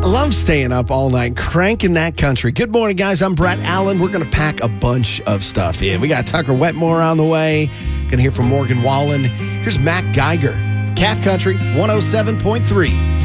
I love staying up all night, cranking that country. Good morning, guys. I'm Brett Allen. We're going to pack a bunch of stuff in. We got Tucker Wetmore on the way. Going to hear from Morgan Wallen. Here's Mac Geiger. Cat Country 107.3.